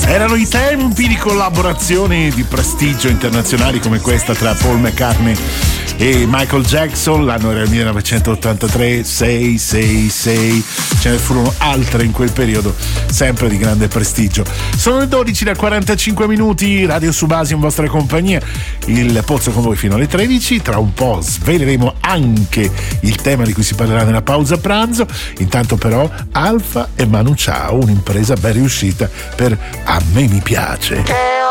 Erano i tempi di collaborazioni di prestigio internazionali come questa tra Paul McCartney e Michael Jackson. L'anno era il 1983, 666, ce ne furono altre in quel periodo, sempre di grande prestigio. Sono le 12 da 45 minuti, Radio Subasi in vostra compagnia, il Pozzo con voi fino alle 13. Tra un po' sveleremo anche il tema di cui si parlerà nella pausa pranzo. Intanto però Alfa e Manu Chao, un'impresa ben riuscita per A me mi piace.